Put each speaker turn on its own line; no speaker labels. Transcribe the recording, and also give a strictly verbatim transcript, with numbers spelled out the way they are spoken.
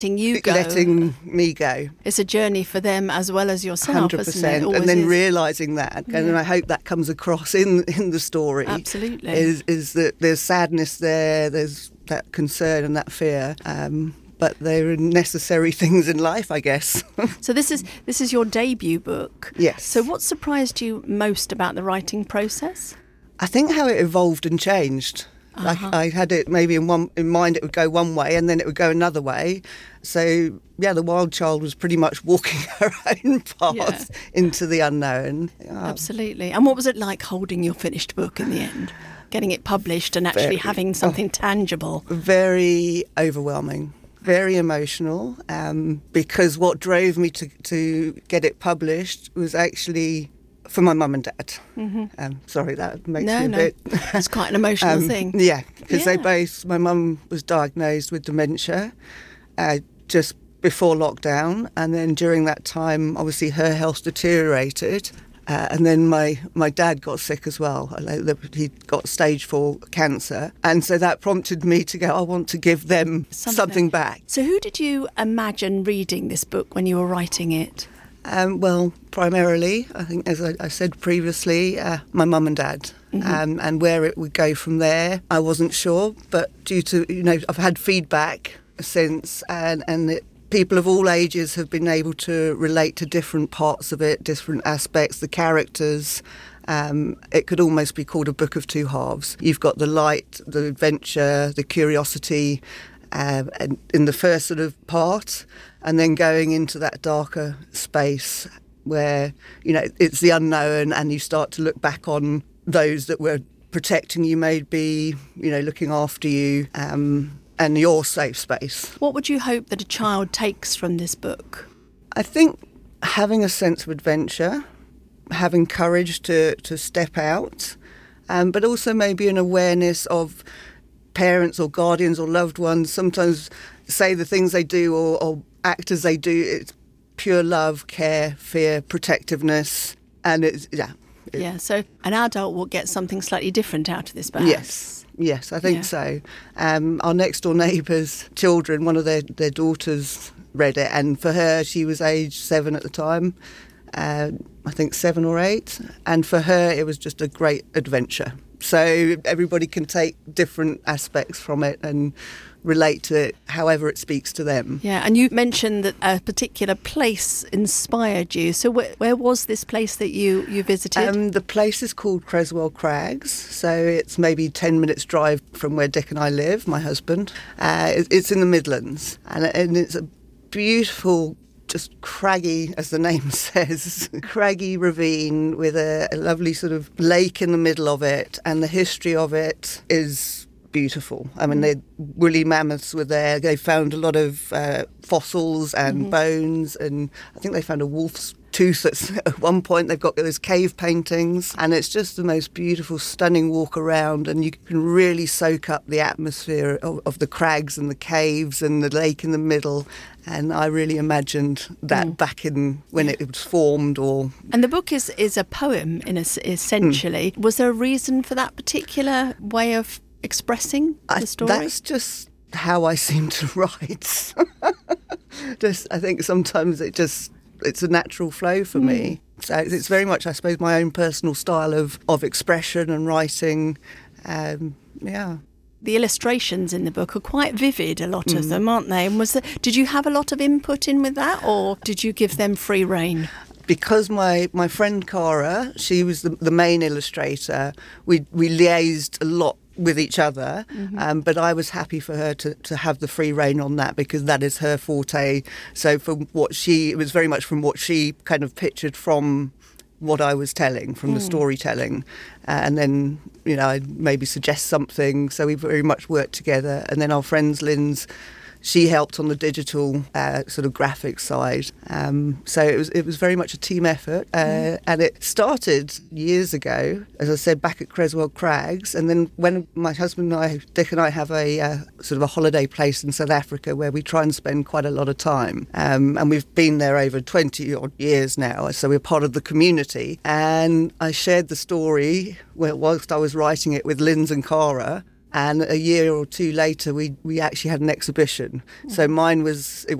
you go.
letting me go.
It's a journey for them as well as yourself,
one hundred percent.
isn't it? Always
And then
is.
realising that,
Yeah.
and I hope that comes across in, in the story.
Absolutely.
Is, is that there's sadness there, there's that concern and that fear. Um, but they're necessary things in life, I guess.
So this is this is your debut book.
Yes.
So what surprised you most about the writing process?
I think how it evolved and changed.
Uh-huh.
Like I had it maybe in one in mind, it would go one way and then it would go another way. So yeah, the wild child was pretty much walking her own path
Yeah.
into the unknown. Um,
Absolutely. And what was it like holding your finished book in the end? Getting it published and actually
Very-
having something tangible?
Very overwhelming. Very emotional, um, because what drove me to, to get it published was actually for my mum and dad. Mm-hmm. Um, sorry, that makes
No,
me a
no.
bit...
It's quite an emotional
Um,
thing.
Yeah, because they
Yeah.
both, my mum was diagnosed with dementia uh, just before lockdown, and then during that time, obviously her health deteriorated, uh, and then my, my dad got sick as well. He got stage four cancer, and so that prompted me to go, I want to give them
Something.
something back.
So who did you imagine reading this book when you were writing it?
Um, well, primarily, I think, as I, I said previously, uh, my mum and dad,
Mm-hmm.
um, and where it would go from there, I wasn't sure. But due to, you know, I've had feedback since, and and it, people of all ages have been able to relate to different parts of it, different aspects, the characters. Um, it could almost be called a book of two halves. You've got the light, the adventure, the curiosity, um, and in the first sort of part, and then going into that darker space where, you know, it's the unknown, and you start to look back on those that were protecting you, maybe, you know, looking after you, um, and your safe space.
What would you hope that a child takes from this book?
I think having a sense of adventure, having courage to, to step out, um, but also maybe an awareness of parents or guardians or loved ones sometimes say the things they do or, or act as they do. It's pure love, care, fear, protectiveness, and it's, yeah. It,
Yeah, so an adult will get something slightly different out of this, perhaps.
Yes, yes, I think
Yeah.
so. Um, our next door neighbours' children, one of their, their daughters read it, and for her, she was age seven at the time, uh, I think seven or eight, and for her, it was just a great adventure. So everybody can take different aspects from it and relate to it however it speaks to them.
Yeah, and you mentioned that a particular place inspired you. So wh- where was this place that you, you visited?
Um, the place is called Creswell Crags, so it's maybe ten minutes drive from where Dick and I live, my husband. Uh, it, it's in the Midlands, and, and it's a beautiful, just craggy, as the name says, craggy ravine with a, a lovely sort of lake in the middle of it, and the history of it is beautiful. I mean, the woolly mammoths were there. They found a lot of uh, fossils and
Mm-hmm.
bones, and I think they found a wolf's tooth at, at one point. They've got those cave paintings, and it's just the most beautiful, stunning walk around, and you can really soak up the atmosphere of, of the crags and the caves and the lake in the middle. And I really imagined that
Mm.
back in when it was formed. Or
And the book is, is a poem, in a, essentially.
Hmm.
Was there a reason for that particular way of expressing the
I,
story?
that's just how I seem to write. just, I think sometimes it just, it's a natural flow for me. So it's very much, I suppose, my own personal style of, of expression and writing. Um, yeah.
The illustrations in the book are quite vivid, a lot
Hmm.
of them, aren't they? And was there, did you have a lot of input in with that, or did you give them free rein?
Because my, my friend Cara, she was the, the main illustrator, we, we liaised a lot with each other,
Mm-hmm.
um, but I was happy for her to, to have the free rein on that because that is her forte. So from what she, it was very much from what she kind of pictured from what I was telling, from the storytelling. Uh, and then, you know, I'd maybe suggest something. So we very much worked together. And then our friends, Lynn's, she helped on the digital uh, sort of graphic side. Um, so it was it was very much a team effort. Uh, mm. And it started years ago, as I said, back at Creswell Crags. And then when my husband and I, Dick and I, have a uh, sort of a holiday place in South Africa where we try and spend quite a lot of time. Um, and we've been there over twenty odd years now. So we're part of the community. And I shared the story whilst I was writing it with Linz and Cara. And a year or two later, we, we actually had an exhibition. So mine was, it